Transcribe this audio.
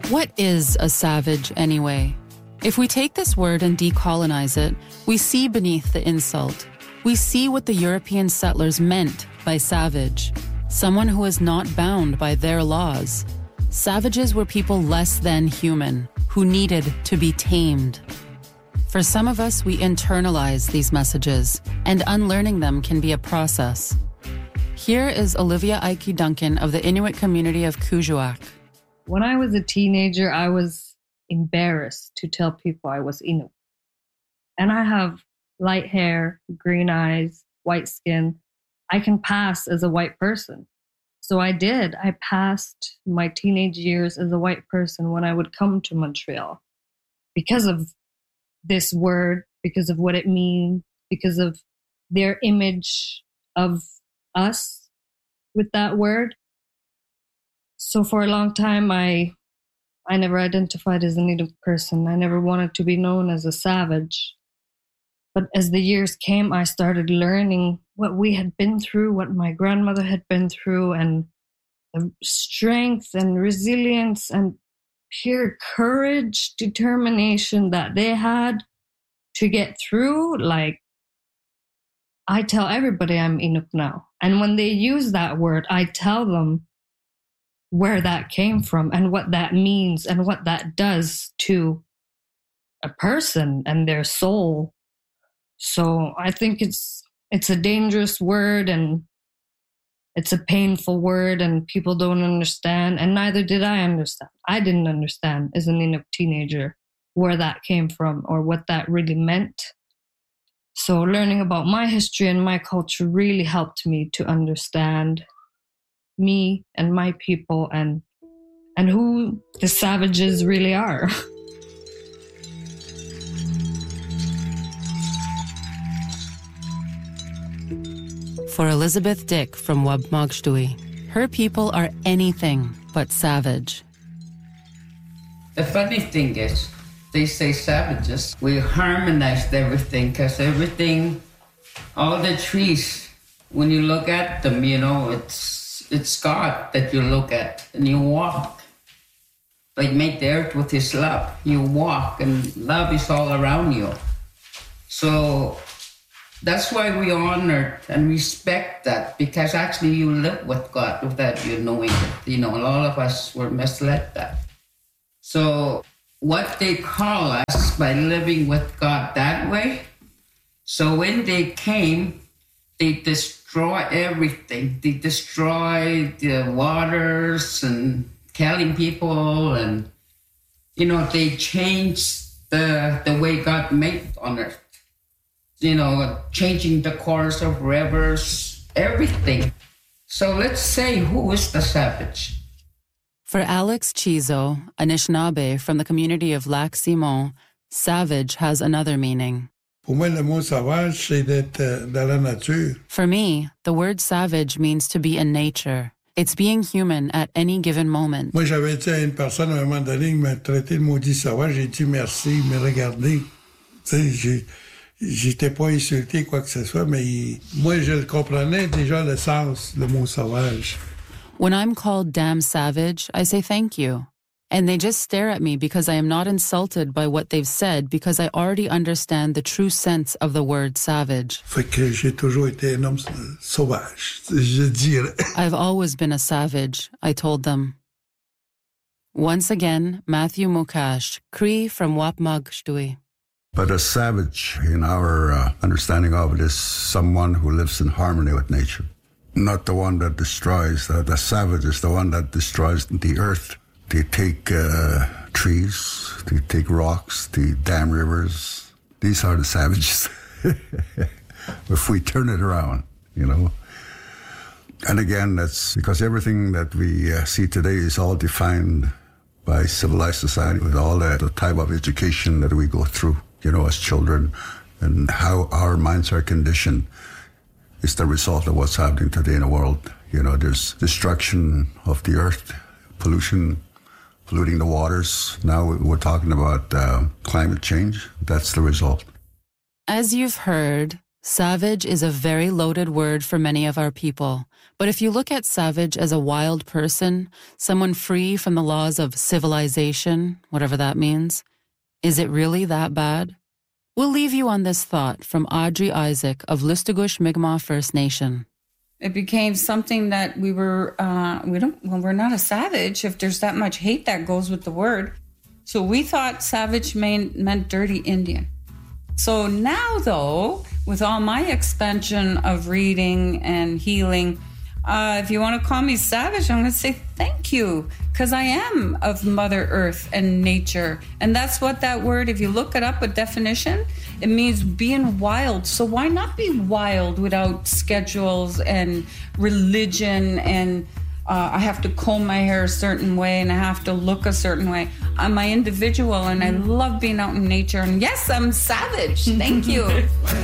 What is a savage, anyway? If we take this word and decolonize it, we see beneath the insult. We see what the European settlers meant by savage. Someone who is not bound by their laws. Savages were people less than human, who needed to be tamed. For some of us, we internalize these messages, and unlearning them can be a process. Here is Olivia Ike Duncan of the Inuit community of Kuujjuaq. When I was a teenager, I was embarrassed to tell people I was Inuit. And I have light hair, green eyes, white skin. I can pass as a white person. So I did. I passed my teenage years as a white person when I would come to Montreal because of this word, because of what it means, because of their image of us with that word. So for a long time, I never identified as a Native person. I never wanted to be known as a savage. But as the years came, I started learning what we had been through, what my grandmother had been through, and the strength and resilience and pure courage, determination that they had to get through. Like, I tell everybody I'm Inuk now. And when they use that word, I tell them where that came from and what that means and what that does to a person and their soul. So I think it's a dangerous word and it's a painful word and people don't understand. And neither did I understand. I didn't understand as an Inuk teenager where that came from or what that really meant. So learning about my history and my culture really helped me to understand me and my people and who the savages really are. For Elizabeth Dick from Wabmagshtui, her people are anything but savage. The funny thing is, they say savages. We harmonized everything because everything, all the trees, when you look at them, you know, it's God that you look at and you walk. Like made the earth with his love. You walk and love is all around you. So that's why we honor and respect that, because actually you live with God without you knowing it. You know, a lot of us were misled that. So what they call us by living with God that way, so when they came, they destroy everything. They destroy the waters and killing people, and, you know, they changed the way God made on earth. You know, changing the course of rivers, everything. So let's say, who is the savage? For Alex Chizo, Anishinaabe from the community of Lac Simon, savage has another meaning. Pour moi, le mot sauvage, c'est d'être dans la nature. For me, the word savage means to be in nature. It's being human at any given moment. Moi, j'avais dit à une personne à un moment donné qui m'a traité de maudit sauvage, j'ai dit merci, mais regardez, tu sais, j'étais pas insulté quoi que ce soit, mais moi, je le comprenais déjà le sens, le mot sauvage. When I'm called damn savage, I say thank you. And they just stare at me because I am not insulted by what they've said, because I already understand the true sense of the word savage. Fait que j'ai toujours été un homme sauvage, je dirais. I've always been a savage, I told them. Once again, Matthew Mukash, Cree from Wapmagshtui. But a savage, in our understanding of it, is someone who lives in harmony with nature. Not the one that destroys. The savage is the one that destroys the earth. They take trees, they take rocks, they dam rivers. These are the savages. If we turn it around, you know. And again, that's because everything that we see today is all defined by civilized society with all the type of education that we go through, you know, as children, and how our minds are conditioned is the result of what's happening today in the world. You know, there's destruction of the earth, pollution, polluting the waters. Now we're talking about climate change. That's the result. As you've heard, Savage is a very loaded word for many of our people. But if you look at savage as a wild person, someone free from the laws of civilization, whatever that means, is it really that bad? We'll leave you on this thought from Audrey Isaac of Listugush Mi'kmaq First Nation. It became something that we're not a savage if there's that much hate that goes with the word. So we thought savage meant dirty Indian. So now, though, with all my expansion of reading and healing, if you want to call me savage, I'm going to say thank you, because I am of Mother Earth and nature. And that's what that word, if you look it up, a definition, it means being wild. So why not be wild without schedules and religion and I have to comb my hair a certain way and I have to look a certain way. I'm an individual and I love being out in nature. And yes, I'm savage. Thank you.